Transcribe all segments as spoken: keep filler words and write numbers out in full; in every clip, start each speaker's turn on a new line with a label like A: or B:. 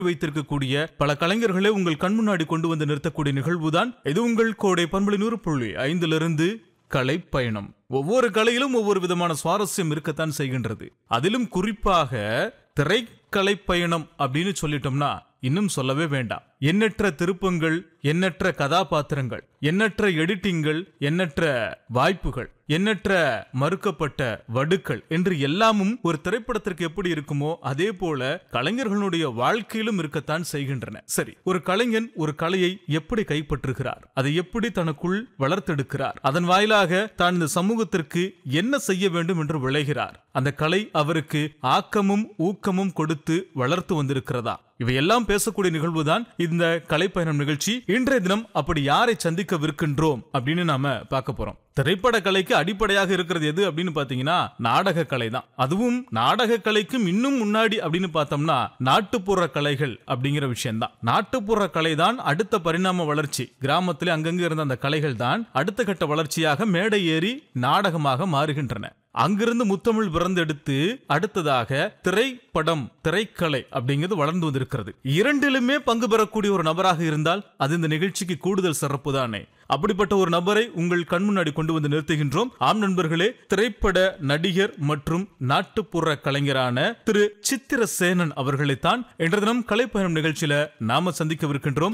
A: வைத்திருக்கக்கூடிய பல கலைஞர்களை உங்கள் கண் முன்னாடி கொண்டு வந்து நிறுத்தக்கூடிய நிகழ்வுதான் இது. உங்கள் கோடை பண்பலை நூறு புள்ளி ஐந்திலிருந்து கலை பயணம். ஒவ்வொரு கலையிலும் ஒவ்வொரு விதமான சுவாரஸ்யம் இருக்கத்தான் செய்கின்றது. அதிலும் குறிப்பாக திரைக்கலை பயணம் அப்படின்னு சொல்லிட்டோம்னா இன்னும் சொல்லவே வேண்டாம். எண்ணற்ற திருப்பங்கள், எண்ணற்ற கதாபாத்திரங்கள், எண்ணற்ற எடிட்டிங்கள், எண்ணற்ற வாய்ப்புகள், எண்ணற்ற மறுக்கப்பட்ட வடுக்கள் என்று எல்லாமும் ஒரு திரைப்படத்திற்கு எப்படி இருக்குமோ அதே போல கலைஞர்களுடைய வாழ்க்கையிலும் இருக்கத்தான் செய்கின்றன. சரி, ஒரு கலைஞன் ஒரு கலையை எப்படி கைப்பற்றுகிறார், அதை எப்படி தனக்குள் வளர்த்தெடுக்கிறார், அதன் வாயிலாக தான் இந்த சமூகத்திற்கு என்ன செய்ய வேண்டும் என்று விளைகிறார், அந்த கலை அவருக்கு ஆக்கமும் ஊக்கமும் கொடுத்து வளர்த்து வந்திருக்கிறதா, இவையெல்லாம் பேசக்கூடிய நிகழ்வுதான் இந்த கலைப்பயணம் நிகழ்ச்சி. இன்றைய தினம் அப்படி யாரை சந்திக்கவிருக்கின்றோம் அப்படின்னு நாம பார்க்க போறோம். திரைப்பட கலைக்கு அடிப்படையாக இருக்கிறது எது அப்படின்னு பாத்தீங்கன்னா நாடக கலை தான். அதுவும் நாடக கலைக்கும் இன்னும் முன்னாடி அப்படின்னு பார்த்தோம்னா நாட்டுப்புற கலைகள் அப்படிங்கிற விஷயம் தான். நாட்டுப்புற கலை தான் அடுத்த பரிணாம வளர்ச்சி. கிராமத்திலே அங்கங்க இருந்த அந்த கலைகள் தான் அடுத்த கட்ட வளர்ச்சியாக மேடை ஏறி நாடகமாக மாறுகின்றன. அங்கிருந்து முத்தமிழ் பிறந்தெடுத்து அடுத்ததாக திரைப்படம், திரைக்கலை அப்படிங்கிறது வளர்ந்து வந்திருக்கிறது. இரண்டிலுமே பங்கு பெறக்கூடிய ஒரு நபராக இருந்தால் அது இந்த நிகழ்ச்சிக்கு கூடுதல் சிறப்பு தானே. அப்படிப்பட்ட ஒரு நபரை உங்கள் கண் முன்னாடி கொண்டு வந்து நிறுத்துகின்றோம். ஆம் நண்பர்களே, திரைப்பட நடிகர் மற்றும் நாட்டுப்புற கலைஞரான திரு சித்திரசேனன் அவர்களைத்தான் இன்றைய தினம் கலைப்பயணம் நிகழ்ச்சியில நாம சந்திக்கவிருக்கின்றோம்.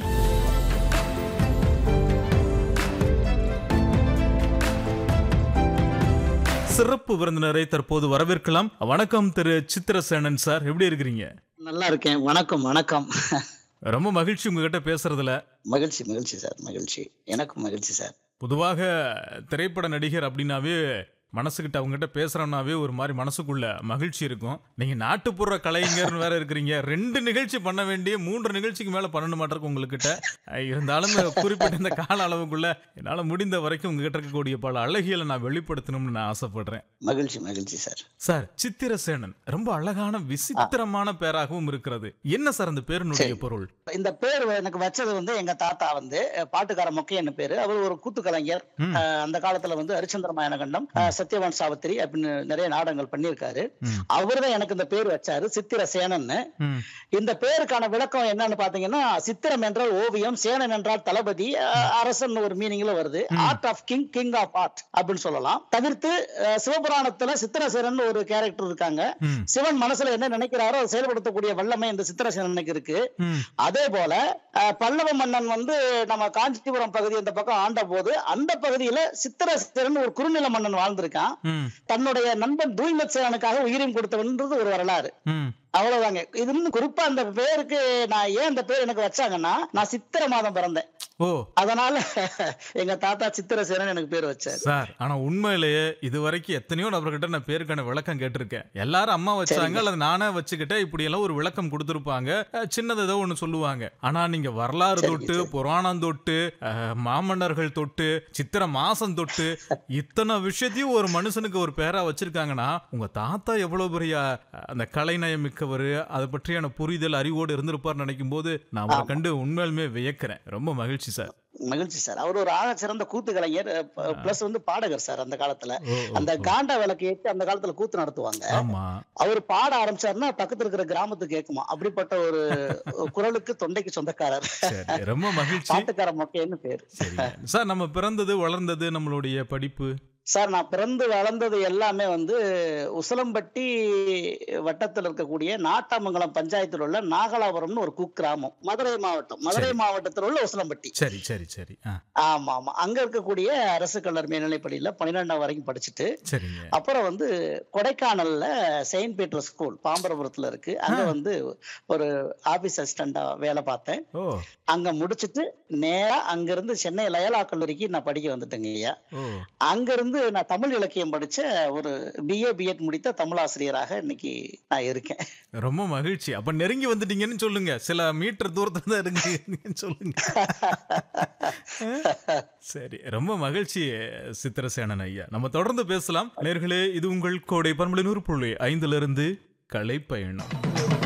A: சிறப்பு விருந்தினரை தற்போது வரவேற்கலாம். வணக்கம் திரு சித்திரசேனன் சார், எப்படி இருக்கிறீங்க?
B: நல்லா இருக்கேன். வணக்கம் வணக்கம்.
A: ரொம்ப மகிழ்ச்சி உங்ககிட்ட பேசுறதுல.
B: மகிழ்ச்சி மகிழ்ச்சி சார், மகிழ்ச்சி. எனக்கும் மகிழ்ச்சி சார்.
A: பொதுவாக திரைப்பட நடிகர் அப்படின்னாவே மனசுக்கிட்ட அவங்ககிட்ட பேசுறோம்னாவே ஒரு மாதிரி மனசுக்குள்ள மகிழ்ச்சி இருக்கும். நீங்க நாட்டுப்புற கலைஞர்னு வேற இருக்கிறீங்க. ரெண்டு நிகழ்ச்சி பண்ண வேண்டிய மூன்று நிகழ்ச்சிக்கு மேல பண்ண மாட்டிருக்கு உங்ககிட்ட. இருந்தாலும் குறிப்பிட்ட இந்த கால அளவுக்குள்ள என்னால முடிந்த வரைக்கும் உங்ககிட்ட இருக்கக்கூடிய பல அழகியலை நான் வெளிப்படுத்தணும்னு நான் ஆசைப்படுறேன்.
B: மகிழ்ச்சி மகிழ்ச்சி சார்.
A: சார், சித்திரசேனன் ரொம்ப அழகான விசித்திரமான பேராகவும் இருக்கிறது. என்ன சார் அந்த பேருனுடைய பொருள்?
B: இந்த பேர் எனக்கு வச்சது வந்து எங்க தாத்தா வந்து பாட்டுக்கார மொக்கையன்னு பேரு. அவர் ஒரு கூத்து கலைஞர். அந்த காலத்துல வந்து ஹரிச்சந்திர மாயனகண்டம், சத்யவான் சாவித்திரி அப்படின்னு நிறைய நாடகங்கள் பண்ணியிருக்காரு. அவர்தான் எனக்கு இந்த பேர் வச்சாரு, சித்திரசேனன். இந்த பேருக்கான விளக்கம் என்னன்னு பாத்தீங்கன்னா, சித்திரம் என்றால் ஓவியம், சேனன் என்றால் தளபதி, அரசன் ஒரு மீனிங்ல வருது. Art of king, king of art அப்படின்னு சொல்லலாம். தவிர்த்து சிவபுராணத்துல சித்திரசேனன் ஒரு கேரக்டர் இருக்காங்க. சிவன் மனசுல என்ன நினைக்கிறாரோ அதை செயல்படுத்தக்கூடிய வல்லமை இந்த சித்திரசேனனுக்கு இருக்கு. அதே போல பல்லவ மன்னன் வந்து நம்ம காஞ்சிபுரம் பகுதி அந்த பக்கம் ஆண்ட போது அந்த பகுதியில சித்திரசேனன் ஒரு குறுநில மன்னன் வாழ்ந்திருக்கான். தன்னுடைய நண்பன் தூய்மத்சேனனுக்காக உயிரையும் கொடுத்தவன்றது ஒரு வரலாறு. அவ்வளவுதாங்க. இது இன்னும் குறிப்பா அந்த பேருக்கு நான் ஏன் அந்த பேர் எனக்கு வச்சாங்கன்னா, நான் சித்திர மாதம் பிறந்தேன்.
A: ஓ,
B: அதனால எங்க தாத்தா சித்திரசேனன் எனக்கு பேர் வச்சார்.
A: சார், ஆனா உண்மையிலேயே இது வரைக்கும் எத்தனையோ நபர்கிட்ட நான் பேருக்கான விளக்கம் கேட்டிருக்கேன். எல்லாரும் அம்மா வச்சாங்க அல்லது நானே வச்சுக்கிட்டேன் இப்படி எல்லாம் ஒரு விளக்கம் கொடுத்திருப்பாங்க. சின்னது ஏதோ ஒண்ணு சொல்லுவாங்க. ஆனா நீங்க வரலாறு தொட்டு, புராணம் தொட்டு, மாமன்னர்கள் தொட்டு, சித்திர மாசம் தொட்டு இத்தனை விஷயத்தையும் ஒரு மனுஷனுக்கு ஒரு பேரா வச்சிருக்காங்கன்னா உங்க தாத்தா எவ்வளவு பெரிய அந்த கலைநயம் மிக்கவர், அதை பற்றியான புரிதல் அறிவோடு இருந்திருப்பார் நினைக்கும் போது நான் அவரை கண்டு உண்மையிலுமே வியக்கிறேன். ரொம்ப மகிழ்ச்சி சார்.
B: மகிழ்ச்சி சார். அவர் ஒரு ஆக சிறந்த கூத்து கலைஞர், பிளஸ் வந்து பாடகர் சார். அந்த காலத்துல அந்த காண்டா விளக்கு ஏற்றி அந்த காலத்துல கூத்து நடத்துவாங்க. அவர் பாட ஆரம்பிச்சாருன்னா பக்கத்துல இருக்கிற கிராமத்துக்கு கேட்குமா, அப்படிப்பட்ட ஒரு குரலுக்கு தொண்டைக்கு சொந்தக்காரர்.
A: ரொம்ப மகிழ்ச்சி.
B: பாட்டுக்கார மொக்கைன்னு பேரு.
A: சார், நம்ம பிறந்தது வளர்ந்தது நம்மளுடைய படிப்பு
B: சார், நான் பிறந்து வளர்ந்தது எல்லாமே வந்து உசிலம்பட்டி வட்டத்தில் இருக்கக்கூடிய நாட்டாமங்கலம் பஞ்சாயத்தில் உள்ள நாகலாபுரம்னு ஒரு குக்கிராமம், மதுரை மாவட்டம். மதுரை மாவட்டத்தில் உள்ள உசிலம்பட்டி.
A: சரி சரி சரி.
B: ஆமா ஆமா. அங்க இருக்கக்கூடிய அரசு கல்லூரி மேல்நிலைப்பள்ளியில பன்னிரெண்டாம் வரைக்கும் படிச்சுட்டு, அப்புறம் வந்து கொடைக்கானல்ல செயின்ட் பீட்டர் ஸ்கூல் பாம்பரபுரத்துல இருக்கு, அங்க வந்து ஒரு ஆபீஸ் அசிஸ்டண்டா வேலை பார்த்தேன். அங்க முடிச்சுட்டு நேரா அங்க இருந்து சென்னை லயோலா கல்லூரிக்கு நான் படிக்க வந்துட்டேங்க ஐயா. அங்க இருந்து நான் தமிழ் இலக்கியம் படிச்ச ஒரு பிஏ பிஎட் முடித்த தமிழ் ஆசிரியராக இன்னைக்கு நான் இருக்கேன்.
A: ரொம்ப மகிழ்ச்சி. அப்ப நெருங்கி வந்துட்டீங்கன்னு சொல்லுங்க. சில மீட்டர் தூரத்துல தான் இருக்கீங்கன்னு சொல்லுங்க. சரி, ரொம்ப மகிழ்ச்சி சித்திரசேனன் ஐயா. நம்ம தொடர்ந்து பேசலாம் நேயர்களே. இது உங்கள் கோடை பண்பலை நூறு புள்ளி ஐந்துல இருந்து கலை பயணம்.